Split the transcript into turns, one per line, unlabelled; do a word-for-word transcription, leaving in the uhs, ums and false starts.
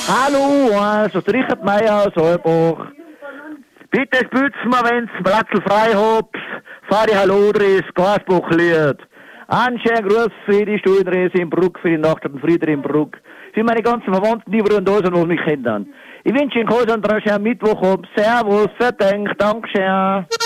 Hallo, also der Richard Meier aus Heubach. Bitte spütz mir, wenn's Platzl frei habt, fahr die Hallodris, Gasbuchlied. Einen schönen Gruß für die Stuhlendrese in Bruck, für die Nacht und Frieder in Bruck. Für meine ganzen Verwandten, die überall da sind und mich kennen. Ich wünsche Ihnen einen schönen Mittwoch. Servus, verdenkt, Dankeschön.